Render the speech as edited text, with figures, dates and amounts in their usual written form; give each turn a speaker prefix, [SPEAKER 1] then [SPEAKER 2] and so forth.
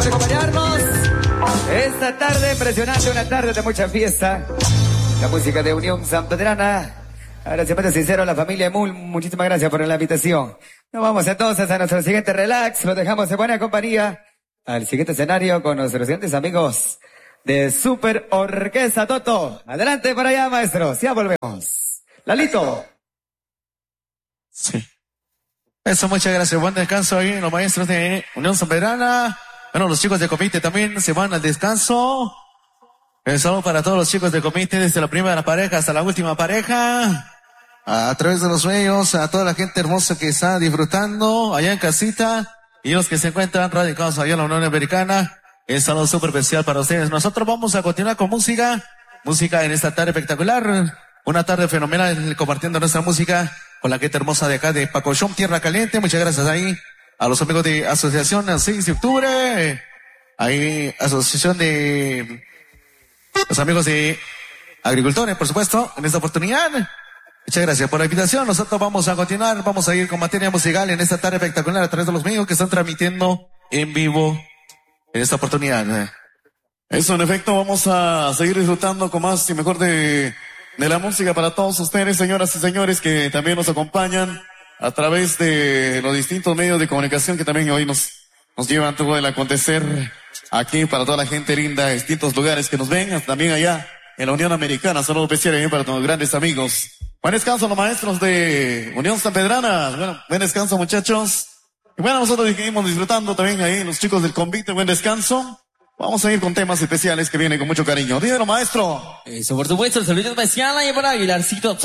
[SPEAKER 1] por acompañarnos. Esta tarde impresionante, una tarde de mucha fiesta. La música de Unión Sanpedrana. Agradecimiento sincero a la familia Mul. Muchísimas gracias por la invitación. Nos vamos entonces a nuestro siguiente relax. Lo dejamos en buena compañía. Al siguiente escenario con nuestros siguientes amigos de Super Orquesta Toto. Adelante para allá, maestros. Ya volvemos. Lalito.
[SPEAKER 2] Sí. Eso, muchas gracias. Buen descanso ahí, los maestros de Unión Sanpedrana. Bueno, los chicos de comité también se van al descanso. Un saludo para todos los chicos de comité, desde la primera pareja hasta la última pareja. A través de los medios, a toda la gente hermosa que está disfrutando allá en casita. Y los que se encuentran radicados allá en la Unión Americana. Un saludo súper especial para ustedes. Nosotros vamos a continuar con música. Música en esta tarde espectacular. Una tarde fenomenal compartiendo nuestra música con la gente hermosa de acá de Pacochón, Tierra Caliente. Muchas gracias ahí a los amigos de Asociación el 6 de octubre. Ahí, Asociación de los amigos de agricultores, por supuesto, en esta oportunidad. Muchas gracias por la invitación. Nosotros vamos a continuar, vamos a ir con materia musical en esta tarde espectacular a través de los medios que están transmitiendo en vivo en esta oportunidad.
[SPEAKER 3] Eso, en efecto, vamos a seguir disfrutando con más y mejor de la música para todos ustedes, señoras y señores, que también nos acompañan a través de los distintos medios de comunicación que también hoy nos llevan todo el acontecer aquí para toda la gente linda, distintos lugares que nos ven, también allá en la Unión Americana. Saludos especiales para todos los grandes amigos. Buen descanso a los maestros de Unión Sanpedrana. Bueno, buen descanso, muchachos. Y bueno, nosotros seguimos disfrutando también ahí, los chicos del convite, buen descanso. Vamos a ir con temas especiales que vienen con mucho cariño. Dígalo, maestro.
[SPEAKER 4] Eso, por supuesto, el saludo especial ahí para Aguilarcito.